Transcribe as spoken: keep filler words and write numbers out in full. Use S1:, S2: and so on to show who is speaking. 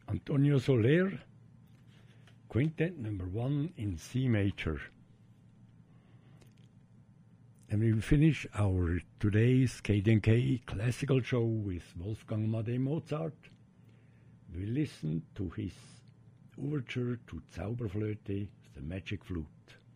S1: Antonio Soler, Quintet number one in C major. And we will finish our today's K D and K classical show with Wolfgang Amadeus Mozart. We listen to his overture to Zauberflöte, the Magic Flute.